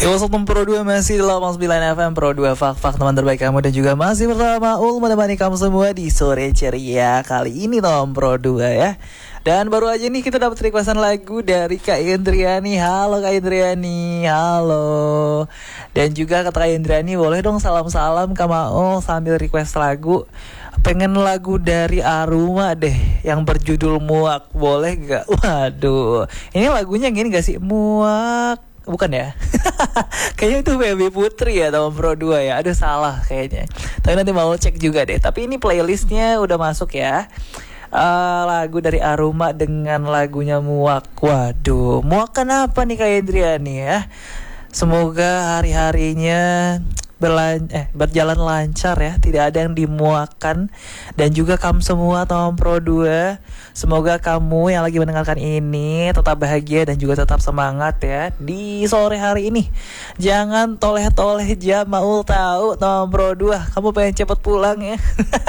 Iwasatum Pro 2 masih 89 FM Pro 2 Fak teman terbaik kamu. Dan juga masih bersama Ul menemani kamu semua di sore ceria kali ini Tom Pro 2 ya. Dan baru aja nih kita dapat requestan lagu dari Kak Indriani. Halo Kak Indriani, halo. Dan juga kata Kak Indriani, boleh dong salam-salam ke Maul sambil request lagu. Pengen lagu dari Aruma deh yang berjudul Muak, boleh gak? Waduh, ini lagunya gini gak sih? Muak, bukan ya? Kayaknya itu Baby Putri ya, Tom Pro 2 ya. Aduh salah kayaknya. Tapi nanti mau cek juga deh. Tapi ini playlistnya udah masuk ya. Lagu dari Aruma dengan lagunya Muak. Waduh, muak kenapa nih Kak Indriani ya? Semoga hari-harinya berjalan lancar ya, tidak ada yang dimuakan. Dan juga kamu semua Tom Pro 2, semoga kamu yang lagi mendengarkan ini tetap bahagia dan juga tetap semangat ya di sore hari ini. Jangan toleh-toleh jam, Maul tahu Tom Pro 2 kamu pengen cepet pulang ya.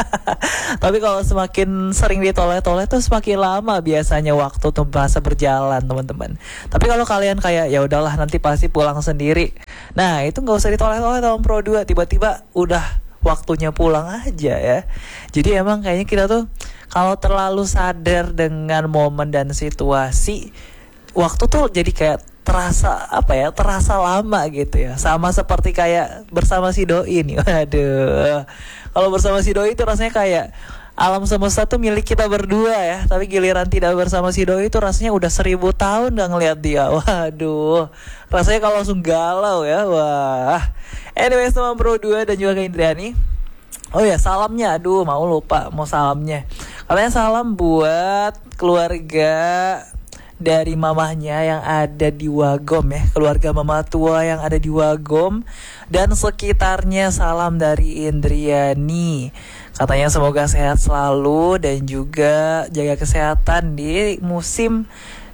Tapi kalau semakin sering ditoleh-toleh tuh semakin lama biasanya waktu tuh merasa berjalan teman-teman. Tapi kalau kalian kayak ya udahlah nanti pasti pulang sendiri, nah itu nggak usah ditoleh-toleh Tom Pro 2, tiba-tiba udah waktunya pulang aja ya. Jadi emang kayaknya kita tuh kalau terlalu sadar dengan momen dan situasi, waktu tuh jadi kayak terasa terasa lama gitu ya. Sama seperti kayak bersama si Doi nih. Waduh, kalau bersama si Doi itu rasanya kayak alam semesta tuh milik kita berdua ya. Tapi giliran tidak bersama si Doi itu rasanya udah 1000 tahun gak ngeliat dia. Waduh, rasanya kalau langsung galau ya. Wah. Anyways, teman Pro 2 dan juga Kak Indriani. Oh ya, salamnya. Aduh, mau lupa mau salamnya. Katanya salam buat keluarga dari mamahnya yang ada di Wagom ya. Keluarga mama tua yang ada di Wagom dan sekitarnya. Salam dari Indriani. Katanya semoga sehat selalu dan juga jaga kesehatan di musim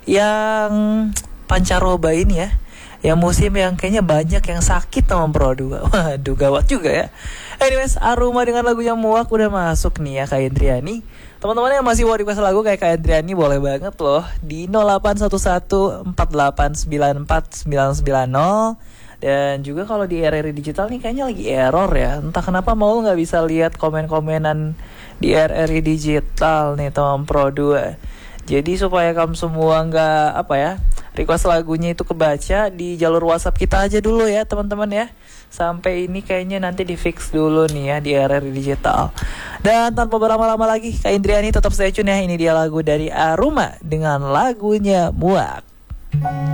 yang pancaroba ini ya. Yang musim yang kayaknya banyak yang sakit Tom Pro 2. Waduh, gawat juga ya. Anyways, Aruma dengan lagunya Muak udah masuk nih ya Kak Indriani. Teman-teman yang masih mau request lagu kayak Kak Indriani boleh banget loh di 081148949990. Dan juga kalau di RRI Digital nih kayaknya lagi error ya. Entah kenapa mau gak bisa lihat komen-komenan di RRI Digital nih Tom Pro 2. Jadi supaya kamu semua gak request lagunya itu kebaca, di jalur WhatsApp kita aja dulu ya teman-teman ya. Sampai ini kayaknya nanti di fix dulu nih ya di RRI Digital. Dan tanpa berlama-lama lagi, Kak Indriani tetap stay tune ya. Ini dia lagu dari Aruma dengan lagunya Muak.